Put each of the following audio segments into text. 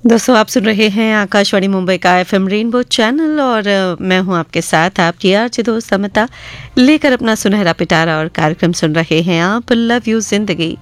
दोस्तों आप सुन रहे हैं आकाशवाणी मुंबई का एफएम रेनबो चैनल और मैं हूं आपके साथ आपकी आरजे दोस्त अमिता लेकर अपना सुनहरा पिटारा और कार्यक्रम सुन रहे हैं आप लव यू जिंदगी।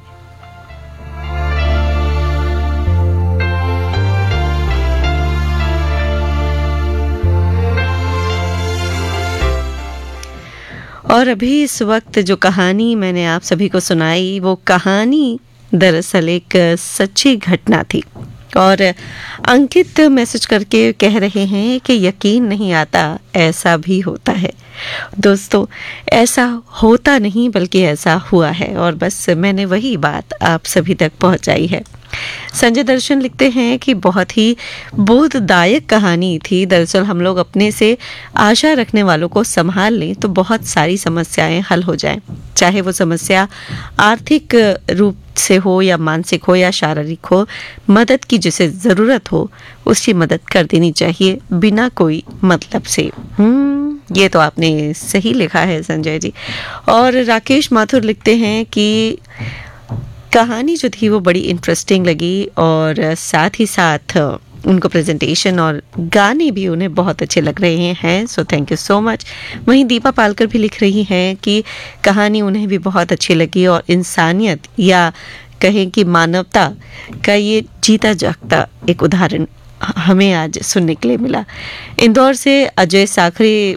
और अभी इस वक्त जो कहानी मैंने आप सभी को सुनाई वो कहानी दरअसल एक सच्ची घटना थी और अंकित मैसेज करके कह रहे हैं कि यकीन नहीं आता ऐसा भी होता है। दोस्तों ऐसा होता नहीं बल्कि ऐसा हुआ है और बस मैंने वही बात आप सभी तक पहुंचाई है। संजय दर्शन लिखते हैं कि बहुत ही बोधदायक कहानी थी। दरअसल हम लोग अपने से आशा रखने वालों को संभाल लें तो बहुत सारी समस्याएं हल हो जाएं, चाहे वो समस्या आर्थिक रूप से हो या मानसिक हो या शारीरिक हो। मदद की जिसे ज़रूरत हो उसकी मदद कर देनी चाहिए बिना कोई मतलब से। ये तो आपने सही लिखा है संजय जी। और राकेश माथुर लिखते हैं कि कहानी जो थी वो बड़ी इंटरेस्टिंग लगी और साथ ही साथ उनको प्रेजेंटेशन और गाने भी उन्हें बहुत अच्छे लग रहे हैं। So thank you so much. वहीं दीपा पालकर भी लिख रही हैं कि कहानी उन्हें भी बहुत अच्छी लगी और इंसानियत या कहें कि मानवता का ये जीता जागता एक उदाहरण हमें आज सुनने के लिए मिला। इंदौर से अजय साखरे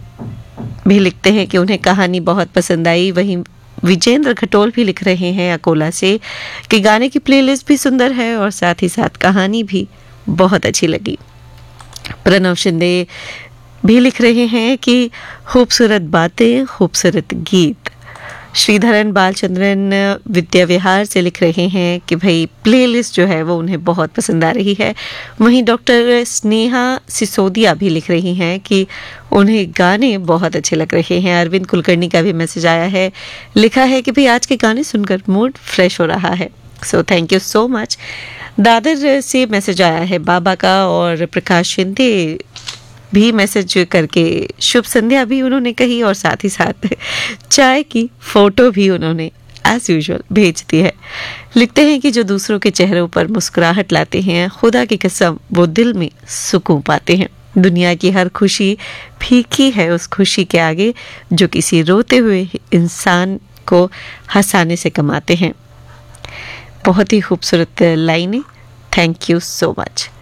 भी लिखते हैं कि उन्हें कहानी बहुत पसंद आई। वहीं विजेंद्र खटोल भी लिख रहे हैं अकोला से कि गाने की प्लेलिस्ट भी सुंदर है और साथ ही साथ कहानी भी बहुत अच्छी लगी। प्रणव शिंदे भी लिख रहे हैं कि खूबसूरत बातें खूबसूरत गीत। श्रीधरन बालचंद्रन विद्या विहार से लिख रहे हैं कि भाई प्लेलिस्ट जो है वो उन्हें बहुत पसंद आ रही है। वहीं डॉक्टर स्नेहा सिसोदिया भी लिख रही हैं कि उन्हें गाने बहुत अच्छे लग रहे हैं। अरविंद कुलकर्णी का भी मैसेज आया है, लिखा है कि भाई आज के गाने सुनकर मूड फ्रेश हो रहा है। So thank you so much. Dadar से मैसेज आया है बाबा का और प्रकाश शिंदे भी मैसेज करके शुभ संध्या भी उन्होंने कही और साथ ही साथ चाय की फोटो भी उन्होंने एज यूजुअल भेज दी है। लिखते हैं कि जो दूसरों के चेहरों पर मुस्कुराहट लाते हैं खुदा की कसम वो दिल में सुकून पाते हैं। दुनिया की हर खुशी फीकी है उस खुशी के आगे जो किसी रोते हुए इंसान को हंसाने से कमाते हैं। बहुत ही खूबसूरत लाइनें। Thank you so much.